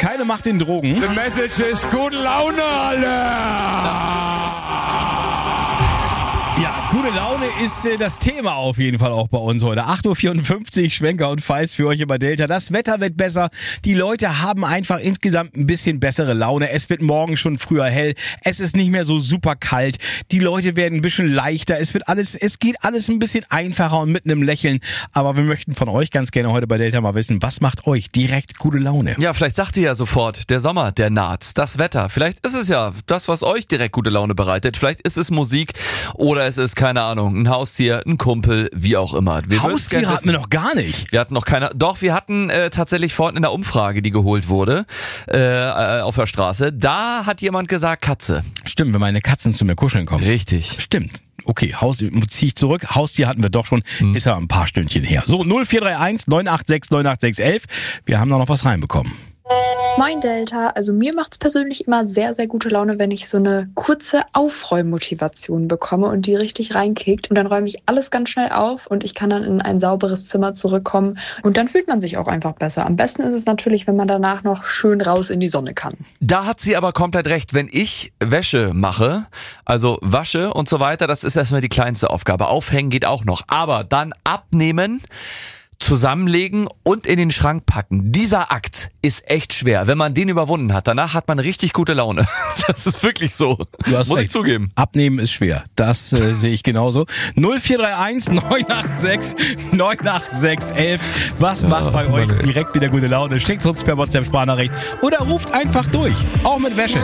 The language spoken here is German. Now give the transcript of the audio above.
keine Macht in Drogen. The message ist gute Laune, alle! Ja, gute Laune ist das Thema auf jeden Fall auch bei uns heute. 8.54 Uhr, Schwenker und Feist für euch über Delta. Das Wetter wird besser. Die Leute haben einfach insgesamt ein bisschen bessere Laune. Es wird morgen schon früher hell. Es ist nicht mehr so super kalt. Die Leute werden ein bisschen leichter. Es geht alles ein bisschen einfacher und mit einem Lächeln. Aber wir möchten von euch ganz gerne heute bei Delta mal wissen, was macht euch direkt gute Laune? Ja, vielleicht sagt ihr ja sofort, der Sommer, der naht, das Wetter. Vielleicht ist es ja das, was euch direkt gute Laune bereitet. Vielleicht ist es Musik oder es ist, keine Ahnung, ein Haustier, ein Kumpel, wie auch immer. Haustiere hatten wir noch gar nicht. Wir hatten noch keine. Doch, wir hatten tatsächlich vorhin in der Umfrage, die geholt wurde, auf der Straße, da hat jemand gesagt Katze. Stimmt, wenn meine Katzen zu mir kuscheln kommen. Richtig. Stimmt. Okay, Haustier ziehe ich zurück. Haustier hatten wir doch schon, ist ja ein paar Stündchen her. So, 0431 986 98611. Wir haben da noch was reinbekommen. Moin Delta, also mir macht's persönlich immer sehr, sehr gute Laune, wenn ich so eine kurze Aufräummotivation bekomme und die richtig reinkickt. Und dann räume ich alles ganz schnell auf und ich kann dann in ein sauberes Zimmer zurückkommen. Und dann fühlt man sich auch einfach besser. Am besten ist es natürlich, wenn man danach noch schön raus in die Sonne kann. Da hat sie aber komplett recht. Wenn ich Wäsche mache, also wasche und so weiter, das ist erstmal die kleinste Aufgabe. Aufhängen geht auch noch. Aber dann abnehmen, zusammenlegen und in den Schrank packen. Dieser Akt ist echt schwer. Wenn man den überwunden hat, danach hat man richtig gute Laune. Das ist wirklich so. Du hast Muss recht. ich zugeben. Abnehmen ist schwer. Das sehe ich genauso. 0431 986 98611. Was macht bei euch direkt wieder gute Laune? Schickt uns per WhatsApp Sprachnachricht oder ruft einfach durch. Auch mit Wäsche.